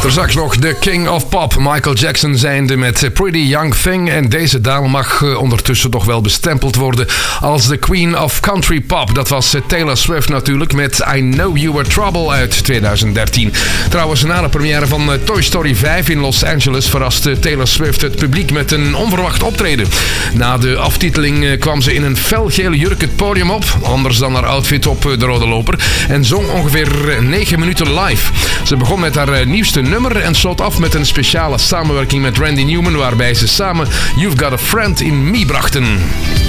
Straks nog de King of Pop, Michael Jackson zijnde met Pretty Young Thing. En deze dame mag ondertussen toch wel bestempeld worden als de Queen of Country Pop. Dat was Taylor Swift natuurlijk met I Know You Were Trouble uit 2013. Trouwens, na de première van Toy Story 5 in Los Angeles verraste Taylor Swift het publiek met een onverwacht optreden. Na de aftiteling kwam ze in een felgele jurk het podium op, anders dan haar outfit op de rode loper, en zong ongeveer 9 minuten live. Ze begon met haar nieuwste nummer en sloot af met een speciale samenwerking met Randy Newman, waarbij ze samen You've Got a Friend in Me brachten.